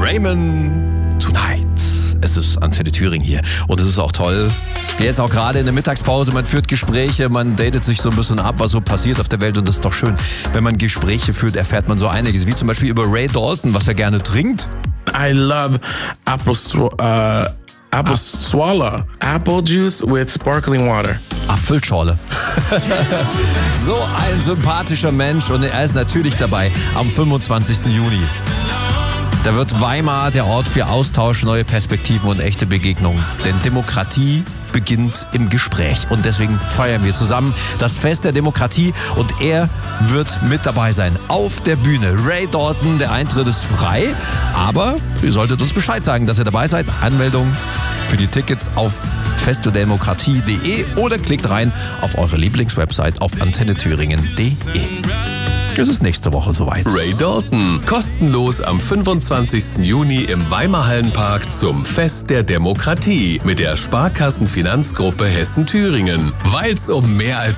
Raymond Tonight. Es ist Antenne Thüringen hier und es ist auch toll. Jetzt auch gerade in der Mittagspause, man führt Gespräche, man datet sich so ein bisschen ab, was so passiert auf der Welt und das ist doch schön. Wenn man Gespräche führt, erfährt man so einiges, wie zum Beispiel über Ray Dalton, was er gerne trinkt. I love apple swallow. Apple juice with sparkling water. Apfelschorle. So ein sympathischer Mensch und er ist natürlich dabei am 25. Juni. Da wird Weimar der Ort für Austausch, neue Perspektiven und echte Begegnungen. Denn Demokratie beginnt im Gespräch. Und deswegen feiern wir zusammen das Fest der Demokratie und er wird mit dabei sein auf der Bühne. Ray Dalton, der Eintritt ist frei, aber ihr solltet uns Bescheid sagen, dass ihr dabei seid. Anmeldung für die Tickets auf festterdemokratie.de oder klickt rein auf eure Lieblingswebsite auf antennethüringen.de. Es ist nächste Woche soweit. Ray Dalton, kostenlos am 25. Juni im Weimarhallenpark zum Fest der Demokratie mit der Sparkassenfinanzgruppe Hessen-Thüringen. Weil's um mehr als